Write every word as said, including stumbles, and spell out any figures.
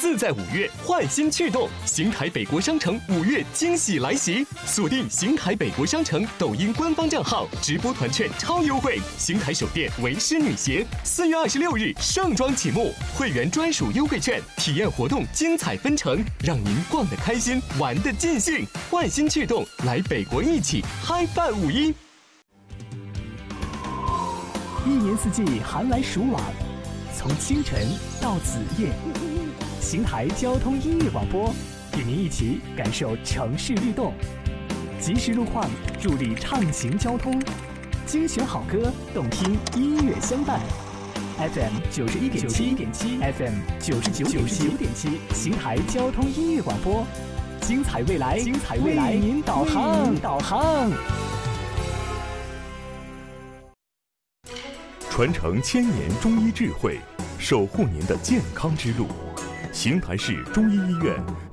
自在五月，焕新趣动，邢台北国商城五月惊喜来袭！锁定邢台北国商城抖音官方账号，直播团券超优惠。邢台首店为师女鞋，四月二十六日盛装启幕，会员专属优惠券，体验活动精彩纷呈，让您逛得开心，玩得尽兴。焕新趣动，来北国一起嗨饭五一！ 一年四季寒来暑往，从清晨到子夜，邢台交通音乐广播与您一起感受城市律动，及时路况助力畅行交通，精选好歌，动听音乐相伴。F M 九十一点七 ，F M 九十九点七，邢台交通音乐广播，精彩未来，精彩未来，为您导航，导航。 传承千年中医智慧，守护您的健康之路。邢台市中医医院